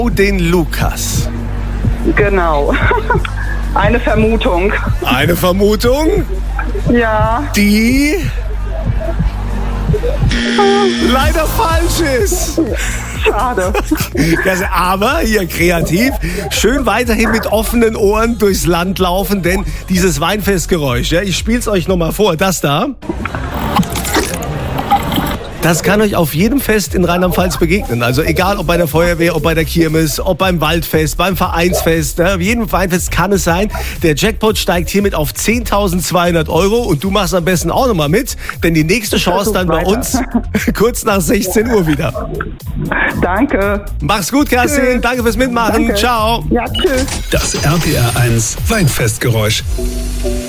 Den Lukas. Genau. Eine Vermutung. Eine Vermutung, Ja. die leider falsch ist. Schade. Aber hier kreativ, schön weiterhin mit offenen Ohren durchs Land laufen, denn dieses Weinfestgeräusch, ja, ich spiel's euch nochmal vor, das da. Das kann euch auf jedem Fest in Rheinland-Pfalz begegnen. Also egal, ob bei der Feuerwehr, ob bei der Kirmes, ob beim Waldfest, beim Vereinsfest. Ja, auf jedem Weinfest kann es sein. Der Jackpot steigt hiermit auf 10.200 € und du machst am besten auch nochmal mit, denn die nächste Chance dann bei uns kurz nach 16 Uhr wieder. Danke. Mach's gut, Kerstin. Tschüss. Danke fürs Mitmachen. Danke. Ciao. Ja, tschüss. Das RPR 1 Weinfestgeräusch.